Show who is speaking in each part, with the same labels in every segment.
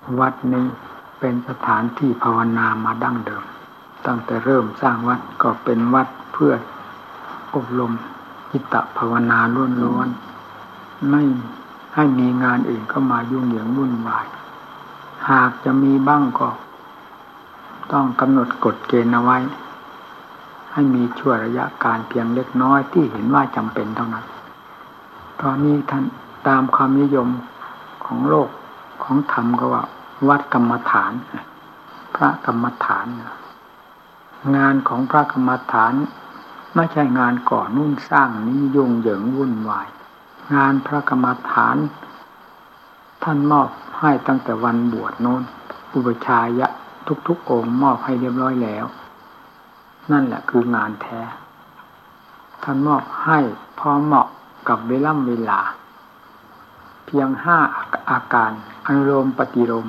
Speaker 1: วัดนี้เป็นสถานที่ภาวนามาดั้งเดิมตั้งแต่เริ่มสร้างวัดก็เป็นวัดเพื่ออบรมจิตภาวนาล้วนๆไม่ให้มีงานอื่นเข้ามายุ่งเหยิงวุ่นวายหากจะมีบ้างก็ต้องกำหนดกฎเกณฑ์เอาไว้ให้มีชั่วระยะการเพียงเล็กน้อยที่เห็นว่าจำเป็นเท่านั้นตอนนี้ท่านตามความนิยมของโลกของธรรมก็ว่าวัดกรรมฐานพระกรรมฐานงานของพระกรรมฐานไม่ใช่งานก่อนู่นสร้างนี้ยุ่งเหยิงวุ่นวายงานพระกรรมฐานท่านมอบให้ตั้งแต่วันบวชโน้นอุปชายะทุกๆองค์มอบให้เรียบร้อยแล้วนั่นแหละคืองานแท้ท่านมอบให้พอเหมาะกับเวลาเพียง5อาการอนุโลมปฏิโลม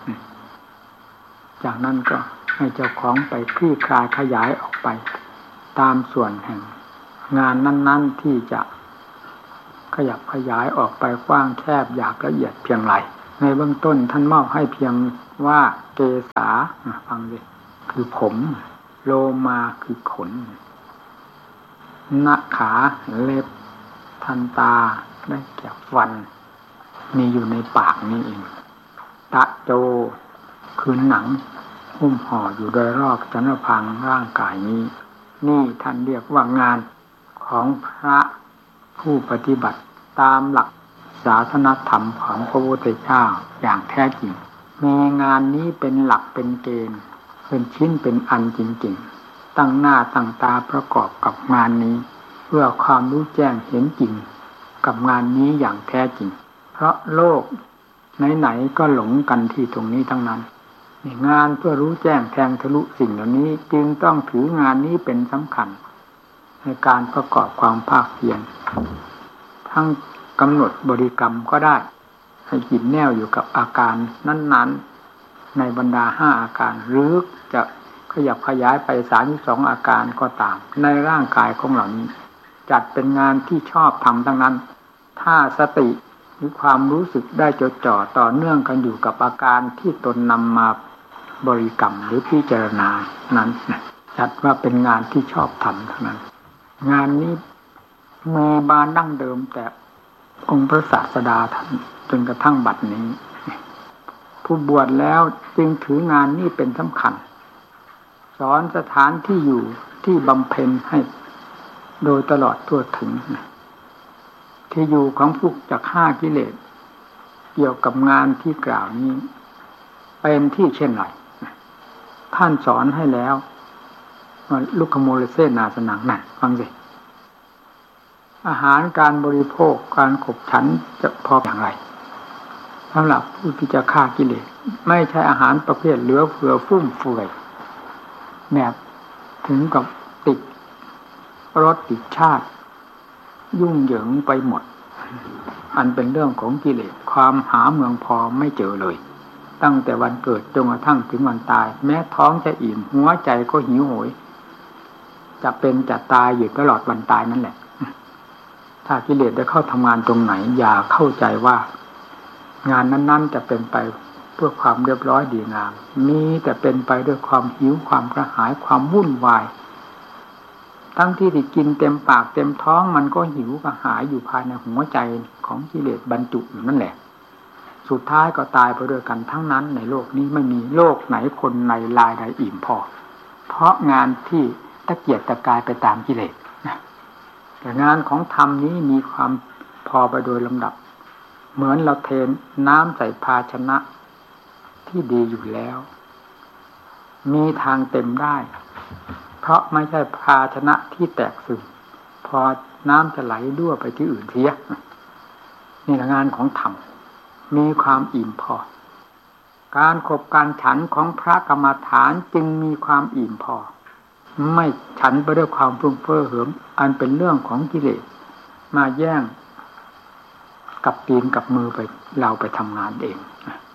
Speaker 1: จากนั้นก็ให้เจ้าของไปคลี่คลายขยายออกไปตามส่วนแห่งงานนั้นๆที่จะขยับขยายออกไปกว้างแคบหยาบละเอียดเพียงไรในเบื้องต้นท่านมอบให้เพียงว่าเกษาฟังดิคือผมโลมาคือขนหน้าขาเล็บทันตาได้แก่ฟันมีอยู่ในปากนี่เองตะโจคือหนังหุ้มห่ออยู่โดยรอบจันทพังร่างกายนี้นี่ท่านเรียกว่างานของพระผู้ปฏิบัติตามหลักศาสนธรรมของพระพุทธเจ้าอย่างแท้จริงมีงานนี้เป็นหลักเป็นเกณฑ์เป็นชิ้นเป็นอันจริงๆตั้งหน้าตั้งตาประกอบกับงานนี้เพื่อความรู้แจ้งเห็นจริงกับงานนี้อย่างแท้จริงเพราะโลกไหนๆก็หลงกันที่ตรงนี้ทั้งนั้นงานเพื่อรู้แจ้งแทงทะลุสิ่งเหล่านี้จึงต้องถืองานนี้เป็นสำคัญในการประกอบความภาคเพียรทั้งกำหนดบริกรรมก็ได้ให้จิตแน่วอยู่กับอาการนั้นๆในบรรดา5อาการหรือจะขยับขยายไป32อาการก็ตามในร่างกายของเหล่านี้จัดเป็นงานที่ชอบทำทั้งนั้นถ้าสติหรือความรู้สึกได้จดจ่อต่อเนื่องกันอยู่กับอาการที่ตนนำมาบริกรรมหรือพิจารณานั้นจัดว่าเป็นงานที่ชอบทำทั้งนั้นงานนี้มีบานดั้งเดิมแต่องค์พระศาสดาท่านจนกระทั่งบัดนี้ผู้บวชแล้วจึงถืองานนี้เป็นสำคัญสอนสถานที่อยู่ที่บำเพ็ญให้โดยตลอดทั่วถึงที่อยู่ของพวกจาก5กิเลสเกี่ยวกับงานที่กล่าวนี้เป็นที่เช่นไรท่านสอนให้แล้วลุกขโมลเสนาสนังนั่นฟังสิอาหารการบริโภคการขบฉันจะพออย่างไรสำหรับผู้ที่จะฆ่ากิเลสไม่ใช่อาหารประเภทเหลือเฟือฟุ่มเฟือยแบบถึงกับติดรสติดชาติยุ่งเหยิงไปหมดอันเป็นเรื่องของกิเลสความหาเมืองพอไม่เจอเลยตั้งแต่วันเกิดจนกระทั่งถึงวันตายแม้ท้องจะอิ่มหัวใจก็หิวโหยจะเป็นจะตายอยู่ตลอดวันตายนั่นแหละถ้ากิเลสได้เข้าทำงานตรงไหนอย่าเข้าใจว่างานนั้นๆจะเป็นไปเพื่อความเรียบร้อยดีงามมีแต่เป็นไปด้วยความหิวความกระหายความวุ่นวายทั้งที่กินเต็มปากเต็มท้องมันก็หิวกระหายอยู่ภายในหัวใจของกิเลสบรรจุอยู่นั่นแหละสุดท้ายก็ตายไปด้วยกันทั้งนั้นในโลกนี้ไม่มีโลกไหนคนในลายใดอิ่มพอเพราะงานที่ตะเกียกตะกายไปตามกิเลสแต่งานของธรรมนี้มีความพอไปโดยลำดับเหมือนเราเทน้ำใส่ภาชนะที่ดีอยู่แล้วมีทางเต็มได้เพราะไม่ใช่ภาชนะที่แตกซึมพอน้ำจะไหลรั่วไปที่อื่นเสียนี่แหละงานของธรรมมีความอิ่มพอการขบการฉันของพระกรรมฐานจึงมีความอิ่มพอไม่ฉันไปด้วยความฟุ้งเฟ้อเหิมอันเป็นเรื่องของกิเลสมาแย่งกับตีนกับมือไปเราไปทำงานเอง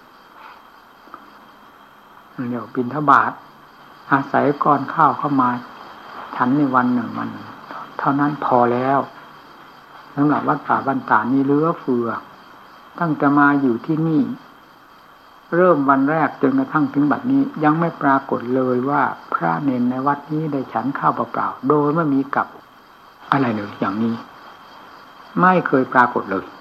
Speaker 1: เดี๋ยวบิณฑบาตอาศัยก้อนข้าวเข้ามาฉันในวันหนึ่งเท่านั้นพอแล้วสำหรับวัดป่าบ้านตานี่เหลือเฟือตั้งแต่มาอยู่ที่นี่เริ่มวันแรกจนกระทั่งถึงบัดนี้ยังไม่ปรากฏเลยว่าพระเนนในวัดนี้ได้ฉันข้าวเปล่าๆโดยไม่มีกับอะไรเลยอย่างนี้ไม่เคยปรากฏเลย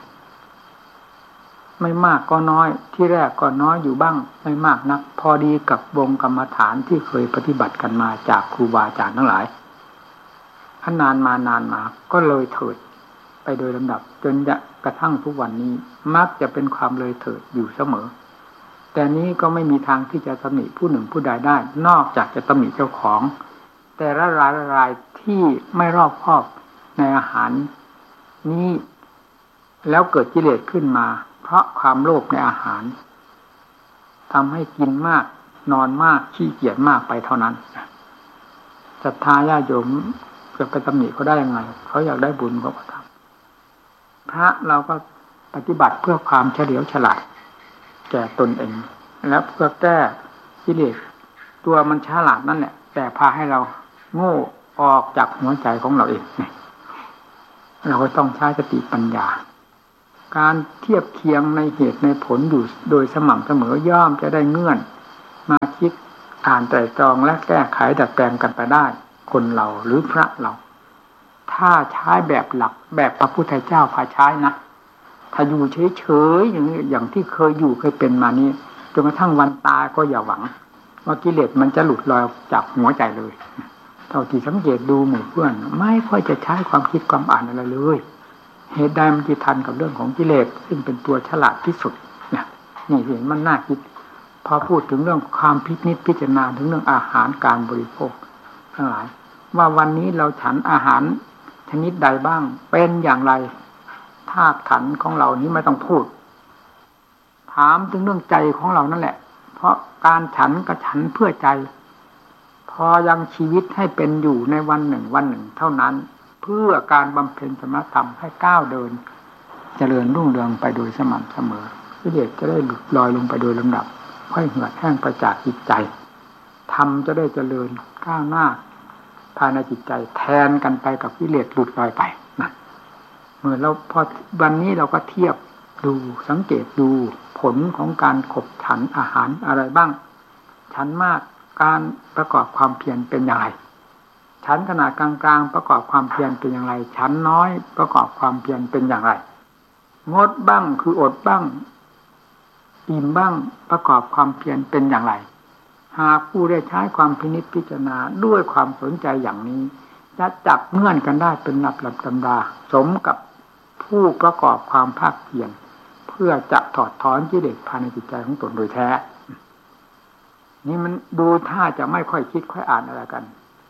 Speaker 1: ไม่มากก็น้อยที่แรกก็น้อยอยู่บ้างไม่มากนักพอดีกับวงกรรมฐานที่เคยปฏิบัติกันมาจากครูบาอาจารย์ทั้งหลายนานมาก็เลยเถิดไปโดยลำดับจนกระทั่งทุกวันนี้มักจะเป็นความเลยเถิดอยู่เสมอแต่นี้ก็ไม่มีทางที่จะตำหนิผู้หนึ่งผู้ใดได้นอกจากจะตำหนิเจ้าของแต่ละรายที่ไม่รอบคอบในอาหารนี้แล้วเกิดกิเลสขึ้นมาเพราะความโลภในอาหารทำให้กินมากนอนมากขี้เกียจมากไปเท่านั้นศรัทธาญาติโยมจะไปตำหนิเขาได้ยังไงเขาอยากได้บุญเขาก็ทำพระเราก็ปฏิบัติเพื่อความเฉลียวฉลาดแก่ตนเองและเพื่อแก้กิเลสตัวมันฉลาดนั่นแหละแต่พาให้เราโง่ออกจากหัวใจของเราเองเราก็ต้องใช้สติปัญญาการเทียบเคียงในเหตุในผลอยู่โดยสม่ำเสมอย่อมจะได้เงื่อนมาคิดอ่านไตร่ตรองและแก้ไขดัดแปลงกันไปได้คนเราหรือพระเราถ้าใช้แบบหลักแบบพระพุทธเจ้าพาใช้นะถ้าอยู่เฉยๆอย่างที่เคยอยู่เคยเป็นมานี้จนกระทั่งวันตายก็อย่าหวังว่ากิเลสมันจะหลุดลอยจากหัวใจเลยเท่าที่สังเกตดูหมู่เพื่อนไม่ค่อยจะใช้ความคิดความอ่านอะไรเลยเหตุใดมันจะทันกับเรื่องของกิเลสซึ่งเป็นตัวฉลาดที่สุดเนี่ยนี่เห็นมันน่าคิดพอพูดถึงเรื่องความพิจารณาถึงเรื่องอาหารการบริโภคทั้งหลายว่าวันนี้เราฉันอาหารชนิดใดบ้างเป็นอย่างไรธาตุขันธ์ของเรานี้ไม่ต้องพูดถามถึงเรื่องใจของเรานั่นแหละเพราะการฉันก็ฉันเพื่อใจพอยังชีวิตให้เป็นอยู่ในวันหนึ่งเท่านั้นเพื่อการบำเพ็ญสมณธรรมให้ก้าวเดินเจริญรุ่งเรืองไปโดยสม่ำเสมอกิเลสจะได้หลุดลอยลงไปโดยลำดับค่อยเหือดแห้งไปจากจิตใจธรรมจะได้เจริญก้าวหน้าภายในจิตใจแทนกันไปกับกิเลสหลุดลอยไปนะเมื่อเราพอวันนี้เราก็เทียบดูสังเกตดูผลของการขบฉันอาหารอะไรบ้างฉันมากการประกอบความเพียรเป็นอย่างไรฉันขนาดกลางๆประกอบความเพียรเป็นอย่างไรฉันน้อยประกอบความเพียรเป็นอย่างไรงดบ้างคืออดบ้างอิ่มบ้างประกอบความเพียรเป็นอย่างไรหากผู้ได้ใช้ความพิจารณาด้วยความสนใจอย่างนี้จะจับเงื่อนกันได้เป็นหลับตำราสมกับผู้ประกอบความภาคเพียรเพื่อจะถอดถอนกิเลสภายในจิตใจของตนโดยแท้นี่มันดูท่าจะไม่ค่อยคิดค่อยอ่านอะไรกัน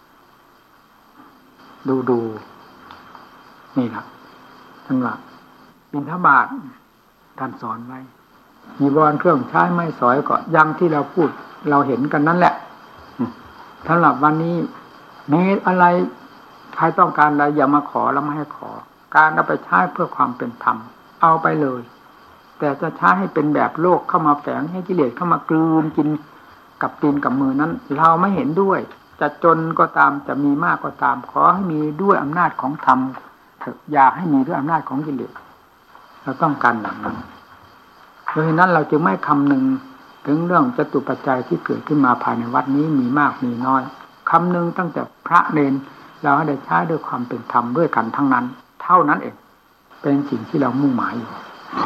Speaker 1: ดูนี่แหละท่านว่าบิณฑบาตท่านสอนไว้จีวรเครื่องใช้ไม่สอยก็ยังที่เราพูดเราเห็นกันนั่นแหละสำหรับวันนี้มีอะไรใครต้องการอะไรอย่ามาขอแล้วไม่ให้ขอการเอาไปใช้เพื่อความเป็นธรรมเอาไปเลยแต่จะใช้ให้เป็นแบบโลกเข้ามาแฝงให้กิเลสเข้ามากลืนกินกับตีนกับมือนั้นเราไม่เห็นด้วยจะจนก็ตามจะมีมากก็ตามขอให้มีด้วยอำนาจของธรรมเถอะอย่าให้มีด้วยอำนาจของกิเลสเราต้องการอย่างนั้นเพราะฉะนั้นเราจึงไม่คำนึงถึงเรื่องจตุปัจจัยที่เกิดขึ้นมาภายในวัดนี้มีมากมีน้อยคำนึงตั้งแต่พระเนรเราได้ใช้ด้วยความเป็นธรรมด้วยกันทั้งนั้นเท่านั้นเองเป็นสิ่งที่เรามุ่งหมายอยู่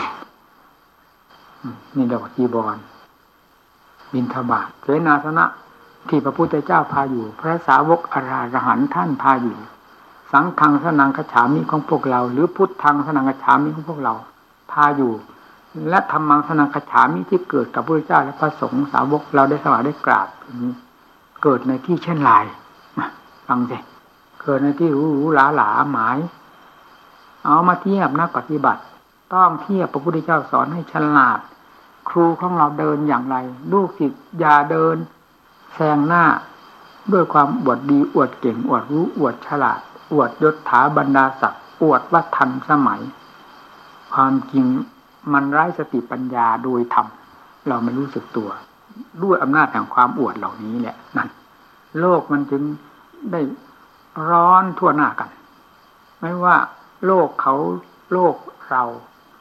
Speaker 1: นี่เรียกว่าจีวรบิณฑบาตเสนาสนะที่พระพุทธเจ้าพาอยู่พระสาวกอรหันต์ท่านพาอยู่สังฆังสนังคัจฉามิของพวกเราหรือพุทธังสนังคัจฉามิของพวกเราพาอยู่และธัมมังสนังคัจฉามิที่เกิดกับพระพุทธเจ้าและพระสงฆ์สาวกเราได้สวาได้กราบนี้เกิดในที่เช่นไรฟังสิเกิดในที่หรูหราหมายเอามาเทียบนักปฏิบัติต้องเทียบพระพุทธเจ้าสอนให้ฉลาดครูของเราเดินอย่างไรลูกศิษย์อย่าเดินแซงหน้าด้วยความอวดดีอวดเก่งอวดรู้อวดฉลาดอวดยศถาบรรดาศักดิ์อวดว่าทันสมัยความจริงมันไร้สติปัญญาโดยธรรมเราไม่รู้สึกตัวด้วยอำนาจแห่งความอวดเหล่านี้แหละนั่นโลกมันจึงได้ร้อนทั่วหน้ากันไม่ว่าโลกเขาโลกเรา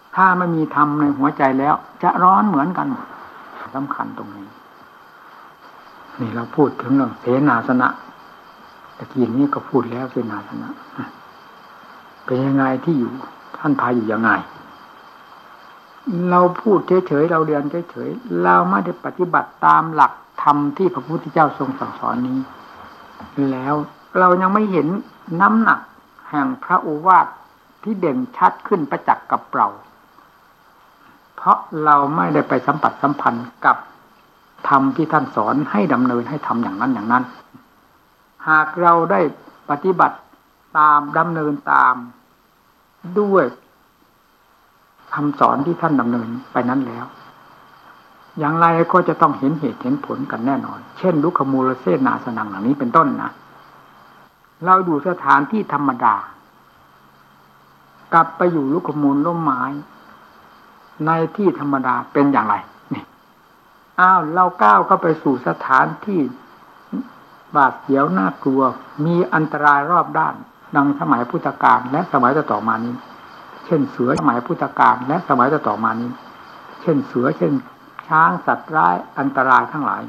Speaker 1: ถ้าไม่มีธรรมในหัวใจแล้วจะร้อนเหมือนกันสำคัญตรงนี้นี่เราพูดถึงเรื่องเสนาสนะตะกี้นี้ก็พูดแล้วเสนาสนะเป็นยังไงที่อยู่ท่านพาอยู่ยังไงเราพูดเฉยๆเราเรียนเฉยๆเราไม่ได้ปฏิบัติตามหลักธรรมที่พระพุทธเจ้าทรงสั่งสอนนี้แล้วเรายังไม่เห็นน้ำหนักแห่งพระโอวาทที่เด่นชัดขึ้นประจักษ์กับเราเพราะเราไม่ได้ไปสัมผัสสัมพันธ์กับธรรมที่ท่านสอนให้ดำเนินให้ทำอย่างนั้นอย่างนั้นหากเราได้ปฏิบัติตามดำเนินตามด้วยคำสอนที่ท่านดำเนินไปนั้นแล้วอย่างไรก็จะต้องเห็นเหตุเห็นผลกันแน่นอนเช่นลุคมูลเสนาสนังเหล่านี้เป็นต้นนะเราอยู่สถานที่ธรรมดากลับไปอยู่ลุคมูลร่มไม้ในที่ธรรมดาเป็นอย่างไรนี่เราก้าวเข้าไปสู่สถานที่บาดเสียวน่ากลัวมีอันตรายรอบด้านดังสมัยพุทธกาลและสมัยต่อมานี้เช่นเสือสมัยพุทธกาลและสมัยต่อมานี้เช่นเสือเช่นช้างสัตว์ร้ายอันตรายทั้งหลาย